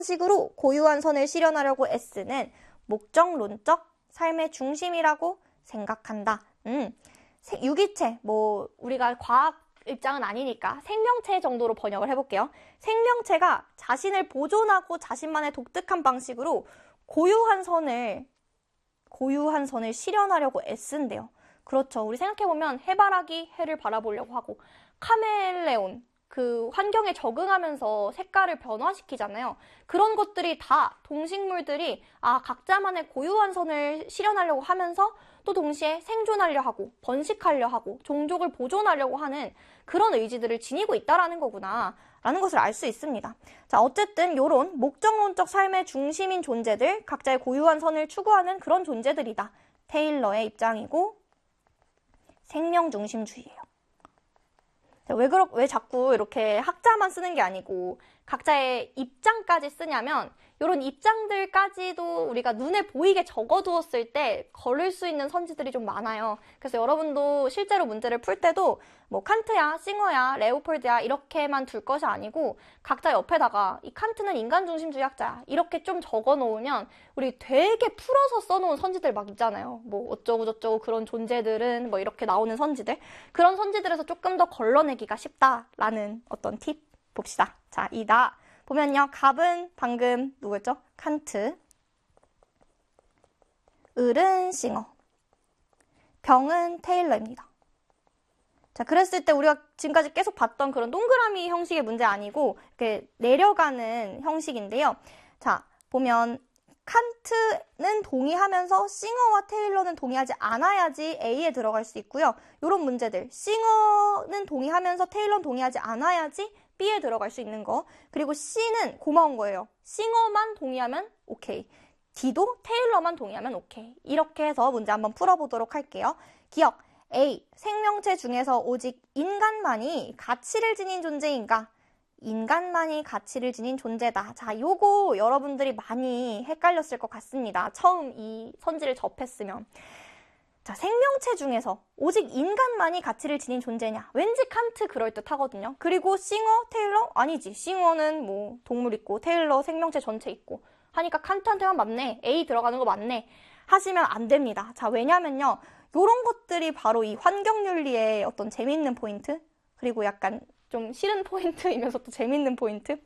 식으로 고유한 선을 실현하려고 애쓰는 목적론적 삶의 중심이라고 생각한다. 유기체, 우리가 과학 입장은 아니니까 생명체 정도로 번역을 해볼게요. 생명체가 자신을 보존하고 자신만의 독특한 방식으로 고유한 선을 실현하려고 애쓴대요. 그렇죠. 우리 생각해보면 해바라기 해를 바라보려고 하고 카멜레온, 그 환경에 적응하면서 색깔을 변화시키잖아요. 그런 것들이 다 동식물들이 각자만의 고유한 선을 실현하려고 하면서 또 동시에 생존하려 하고 번식하려 하고 종족을 보존하려고 하는 그런 의지들을 지니고 있다라는 거구나 라는 것을 알 수 있습니다. 자, 어쨌든 이런 목적론적 삶의 중심인 존재들, 각자의 고유한 선을 추구하는 그런 존재들이다. 테일러의 입장이고 생명중심주의예요. 왜 자꾸 이렇게 학자만 쓰는 게 아니고 각자의 입장까지 쓰냐면 이런 입장들까지도 우리가 눈에 보이게 적어두었을 때 걸을 수 있는 선지들이 좀 많아요. 그래서 여러분도 실제로 문제를 풀 때도 칸트야, 싱어야, 레오폴드야 이렇게만 둘 것이 아니고 각자 옆에다가 이 칸트는 인간중심주의학자야 이렇게 좀 적어놓으면 우리 되게 풀어서 써놓은 선지들 막 있잖아요. 어쩌고 저쩌고 그런 존재들은 이렇게 나오는 선지들, 그런 선지들에서 조금 더 걸러내기가 쉽다라는 어떤 팁 봅시다. 자, 이 나 보면요. 갑은 방금 누구였죠? 칸트. 을은 싱어. 병은 테일러입니다. 자, 그랬을 때 우리가 지금까지 계속 봤던 그런 동그라미 형식의 문제 아니고 이렇게 내려가는 형식인데요. 자, 보면 칸트는 동의하면서 싱어와 테일러는 동의하지 않아야지 A에 들어갈 수 있고요. 이런 문제들. 싱어는 동의하면서 테일러는 동의하지 않아야지 B에 들어갈 수 있는 거. 그리고 C는 고마운 거예요. 싱어만 동의하면 오케이. D도 테일러만 동의하면 오케이. 이렇게 해서 문제 한번 풀어보도록 할게요. 기억. A. 생명체 중에서 오직 인간만이 가치를 지닌 존재인가? 인간만이 가치를 지닌 존재다. 자, 요거 여러분들이 많이 헷갈렸을 것 같습니다. 처음 이 선지를 접했으면. 자, 생명체 중에서 오직 인간만이 가치를 지닌 존재냐? 왠지 칸트 그럴듯하거든요. 그리고 싱어, 테일러? 아니지. 싱어는 동물 있고 테일러 생명체 전체 있고 하니까 칸트한테만 맞네. A 들어가는 거 맞네. 하시면 안 됩니다. 자, 왜냐면요. 요런 것들이 바로 이 환경윤리의 어떤 재미있는 포인트? 그리고 약간 좀 싫은 포인트이면서 또 재미있는 포인트?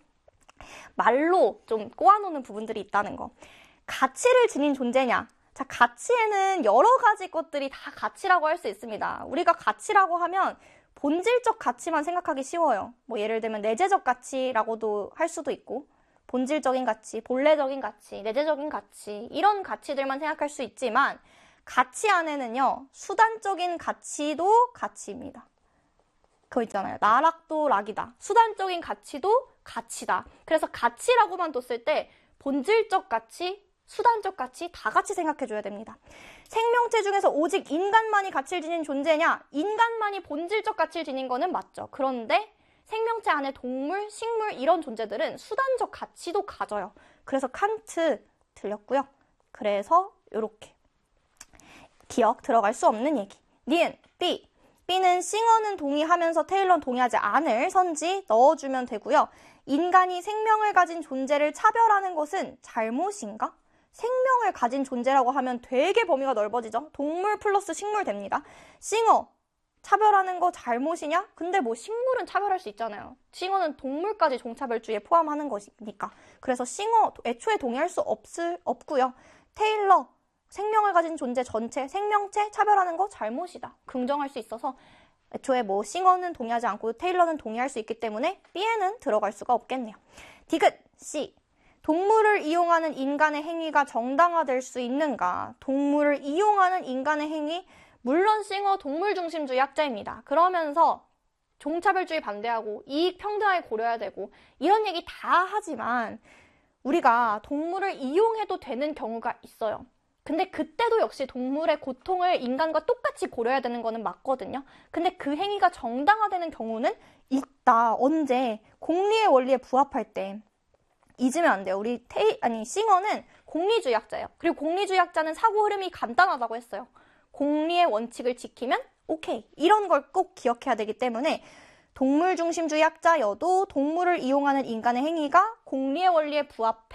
말로 좀 꼬아놓는 부분들이 있다는 거. 가치를 지닌 존재냐? 자, 가치에는 여러 가지 것들이 다 가치라고 할 수 있습니다. 우리가 가치라고 하면 본질적 가치만 생각하기 쉬워요. 예를 들면 내재적 가치라고도 할 수도 있고 본질적인 가치, 본래적인 가치, 내재적인 가치 이런 가치들만 생각할 수 있지만 가치 안에는요. 수단적인 가치도 가치입니다. 그거 있잖아요. 나락도 락이다. 수단적인 가치도 가치다. 그래서 가치라고만 뒀을 때 본질적 가치, 수단적 가치 다 같이 생각해줘야 됩니다. 생명체 중에서 오직 인간만이 가치를 지닌 존재냐? 인간만이 본질적 가치를 지닌 거는 맞죠. 그런데 생명체 안에 동물, 식물 이런 존재들은 수단적 가치도 가져요. 그래서 칸트 틀렸고요. 그래서 이렇게 기억 들어갈 수 없는 얘기. 니은 B. B는 싱어는 동의하면서 테일러는 동의하지 않을 선지 넣어주면 되고요. 인간이 생명을 가진 존재를 차별하는 것은 잘못인가? 생명을 가진 존재라고 하면 되게 범위가 넓어지죠. 동물 플러스 식물 됩니다. 싱어 차별하는 거 잘못이냐? 근데 식물은 차별할 수 있잖아요. 싱어는 동물까지 종차별주의에 포함하는 것이니까. 그래서 싱어 애초에 동의할 수 없고요. 테일러 생명을 가진 존재 전체, 생명체 차별하는 거 잘못이다. 긍정할 수 있어서 애초에 싱어는 동의하지 않고 테일러는 동의할 수 있기 때문에 B에는 들어갈 수가 없겠네요. 디귿 C. 동물을 이용하는 인간의 행위가 정당화될 수 있는가? 동물을 이용하는 인간의 행위, 물론 싱어 동물중심주의 학자입니다. 그러면서 종차별주의 반대하고 이익 평등하게 고려해야 되고 이런 얘기 다 하지만 우리가 동물을 이용해도 되는 경우가 있어요. 근데 그때도 역시 동물의 고통을 인간과 똑같이 고려해야 되는 거는 맞거든요. 근데 그 행위가 정당화되는 경우는 있다. 언제? 공리의 원리에 부합할 때. 잊으면 안 돼요. 싱어는 공리주의학자예요. 그리고 공리주의학자는 사고 흐름이 간단하다고 했어요. 공리의 원칙을 지키면 오케이. 이런 걸 꼭 기억해야 되기 때문에 동물 중심주의 학자여도 동물을 이용하는 인간의 행위가 공리의 원리에 부합해